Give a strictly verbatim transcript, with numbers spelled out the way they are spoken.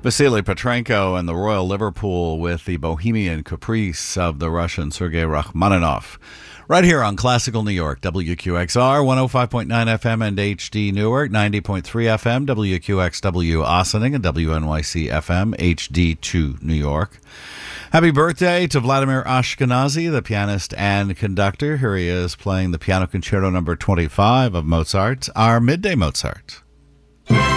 Vasily Petrenko and the Royal Liverpool with the Bohemian Caprice of the Russian Sergei Rachmaninoff. Right here on Classical New York, W Q X R, one oh five point nine F M and H D Newark, ninety point three F M, W Q X W Ossining, and W N Y C F M, H D two New York. Happy birthday to Vladimir Ashkenazy, the pianist and conductor. Here he is playing the Piano Concerto number twenty-five of Mozart, our Midday Mozart.